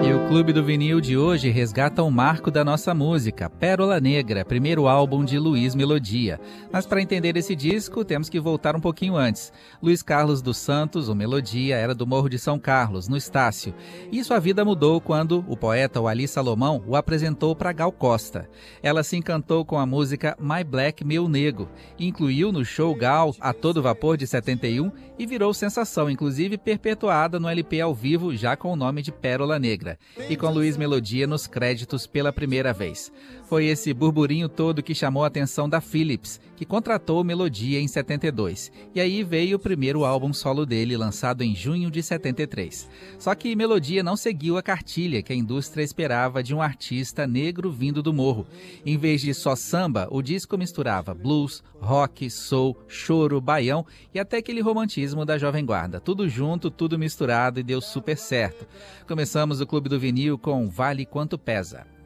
E o Clube do Vinil de hoje resgata um marco da nossa música, Pérola Negra, primeiro álbum de Luiz Melodia. Mas para entender esse disco, temos que voltar um pouquinho antes. Luiz Carlos dos Santos, o Melodia, era do Morro de São Carlos, no Estácio. E sua vida mudou quando o poeta Wally Salomão o apresentou para Gal Costa. Ela se encantou com a música My Black, Meu Nego, incluiu no show Gal a todo vapor de 71 e virou sensação, inclusive perpetuada no LP ao vivo, já com o nome de Pérola Negra. E com Luiz Melodia nos créditos pela primeira vez. Foi esse burburinho todo que chamou a atenção da Philips, que contratou Melodia em 72. E aí veio o primeiro álbum solo dele, lançado em junho de 73. Só que Melodia não seguiu a cartilha que a indústria esperava de um artista negro vindo do morro. Em vez de só samba, o disco misturava blues, rock, soul, choro, baião e até aquele romantismo da Jovem Guarda. Tudo junto, tudo misturado e deu super certo. Começamos o Clube do Vinil com Vale Quanto Pesa.